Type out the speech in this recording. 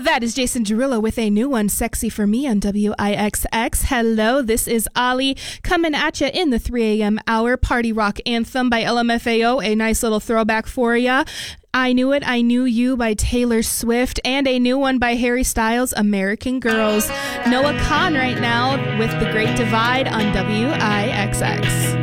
That is Jason Derulo with a new one, Sexy for Me on WIXX. Hello, this is Ali coming at you in the 3 a.m. hour. Party Rock Anthem by LMFAO, a nice little throwback for you. I Knew It, I Knew You by Taylor Swift, and a new one by Harry Styles, American Girls. Noah Kahan right now with The Great Divide on WIXX.